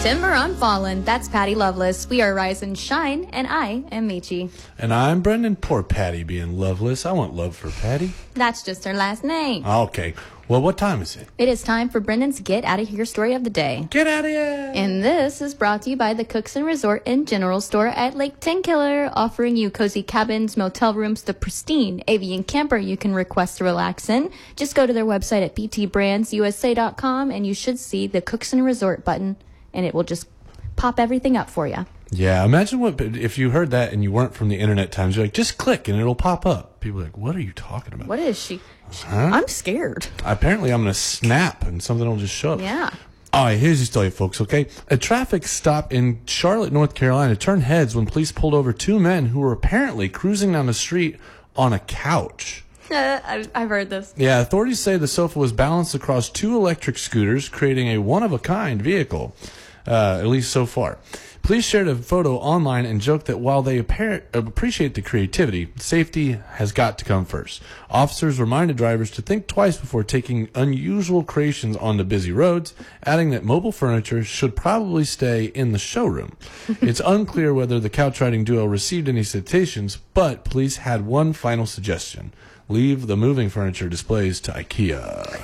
Timber unfallen. That's Patty Loveless. We are Rise and Shine, and I am Michi. And I'm Brendan. Poor Patty being loveless. I want love for Patty. That's just her last name. Okay. Well, what time is it? It is time for Brendan's Get Out of Here story of the day. Get out of here! And this is brought to you by the Cookson Resort and General Store at Lake Tenkiller, offering you cozy cabins, motel rooms, the pristine avian camper you can request to relax in. Just go to their website at btbrandsusa.com and you should see the Cookson Resort button, and it will just pop everything up for you. Yeah, imagine if you heard that and you weren't from the internet times. You're like, just click and it'll pop up. People are like, what are you talking about? What is she? Huh? I'm scared. Apparently, I'm going to snap and something will just show up. Yeah. All right, here's the story, folks, okay? A traffic stop in Charlotte, North Carolina turned heads when police pulled over two men who were apparently cruising down the street on a couch. I've heard this. Yeah, authorities say the sofa was balanced across two electric scooters, creating a one-of-a-kind vehicle, at least so far. Police shared a photo online and joked that while they appreciate the creativity, safety has got to come first. Officers reminded drivers to think twice before taking unusual creations onto busy roads, adding that mobile furniture should probably stay in the showroom. It's unclear whether the couch-riding duo received any citations, but police had one final suggestion. Leave the moving furniture displays to IKEA.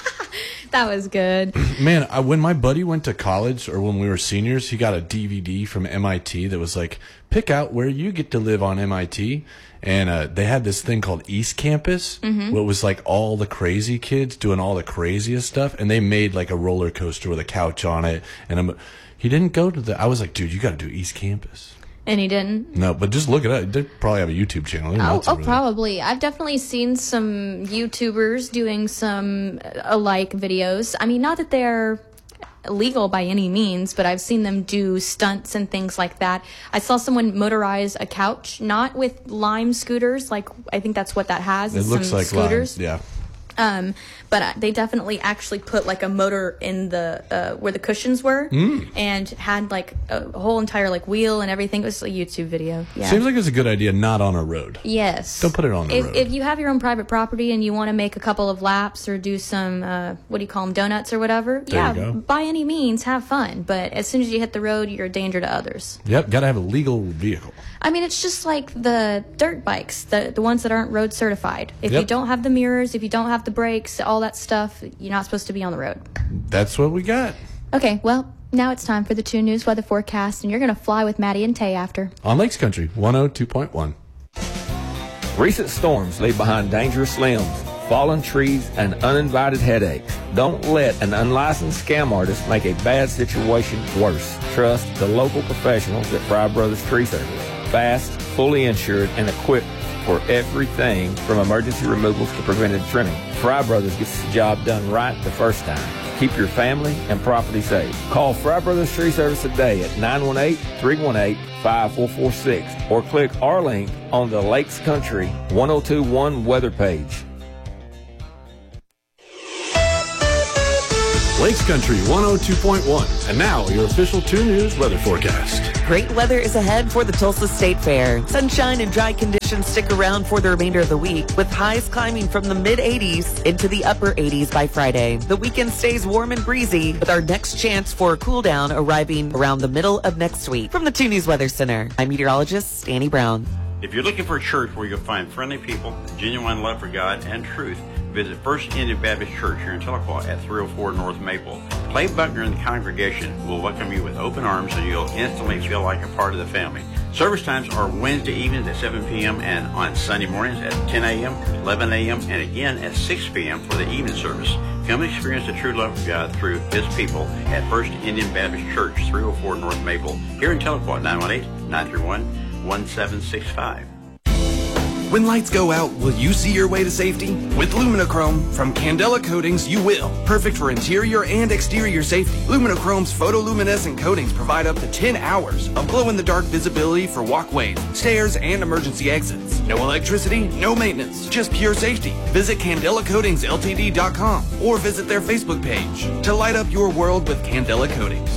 That was good. Man, when my buddy went to college, or when we were seniors, he got a DVD from MIT that was like, pick out where you get to live on MIT. And they had this thing called East Campus, where it was like all the crazy kids doing all the craziest stuff. And they made like a roller coaster with a couch on it. And he didn't go to I was like, dude, you got to do East Campus. And he didn't? No, but just look it up. They probably have a YouTube channel. Oh, probably. I've definitely seen some YouTubers doing some alike videos. I mean, not that they're illegal by any means, but I've seen them do stunts and things like that. I saw someone motorize a couch, not with Lime scooters. Like, I think that's what that has. It looks like scooters. Lime, yeah. But they definitely actually put like a motor in the where the cushions were, and had like a whole entire like wheel and everything. It was a YouTube video. Yeah. Seems like it's a good idea, not on a road. Yes. Don't put it on the road. If you have your own private property and you want to make a couple of laps or do some what do you call them, donuts or whatever? There you go. By any means, have fun. But as soon as you hit the road, you're a danger to others. Yep, got to have a legal vehicle. I mean, it's just like the dirt bikes, the ones that aren't road certified. If Yep. you don't have the mirrors, if you don't have the brakes, all that stuff, you're not supposed to be on the road. That's what we got. Okay, well, now it's time for the 2 News weather forecast, and you're going to fly with Maddie and Tay after. On Lakes Country, 102.1. Recent storms leave behind dangerous limbs, fallen trees, and uninvited headaches. Don't let an unlicensed scam artist make a bad situation worse. Trust the local professionals at Fry Brothers Tree Service. Fast, fully insured, and equipped for everything from emergency removals to preventive trimming. Fry Brothers gets the job done right the first time. Keep your family and property safe. Call Fry Brothers Tree Service today at 918-318-5446 or click our link on the Lakes Country 1021 weather page. Lakes Country 102.1. And now, your official 2 News weather forecast. Great weather is ahead for the Tulsa State Fair. Sunshine and dry conditions stick around for the remainder of the week, with highs climbing from the mid-80s into the upper 80s by Friday. The weekend stays warm and breezy, with our next chance for a cool down arriving around the middle of next week. From the 2 News Weather Center, I'm meteorologist Danny Brown. If you're looking for a church where you'll find friendly people, genuine love for God, and truth, visit First Indian Baptist Church here in Tahlequah at 304 North Maple. Clay Buckner and the congregation will welcome you with open arms, and you'll instantly feel like a part of the family. Service times are Wednesday evenings at 7 p.m. and on Sunday mornings at 10 a.m., 11 a.m., and again at 6 p.m. for the evening service. Come experience the true love of God through His people at First Indian Baptist Church, 304 North Maple, here in Tahlequah, 918-931-1765. When lights go out, will you see your way to safety? With Luminochrome from Candela Coatings, you will. Perfect for interior and exterior safety. Luminochrome's photoluminescent coatings provide up to 10 hours of glow-in-the-dark visibility for walkways, stairs, and emergency exits. No electricity, no maintenance, just pure safety. Visit CandelaCoatingsLTD.com or visit their Facebook page to light up your world with Candela Coatings.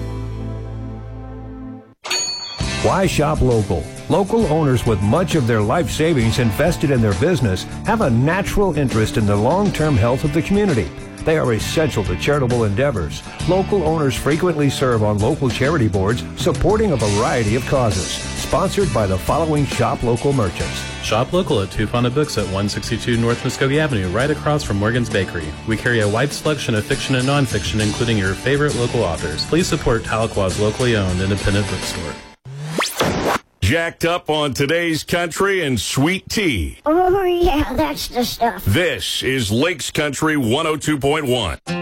Why shop local? Local owners with much of their life savings invested in their business have a natural interest in the long-term health of the community. They are essential to charitable endeavors. Local owners frequently serve on local charity boards supporting a variety of causes. Sponsored by the following Shop Local merchants. Shop local at Tufana Books at 162 North Muskogee Avenue, right across from Morgan's Bakery. We carry a wide selection of fiction and nonfiction, including your favorite local authors. Please support Tahlequah's locally owned independent bookstore. Jacked up on today's country and sweet tea. Oh, yeah, that's the stuff. This is Lakes Country 102.1.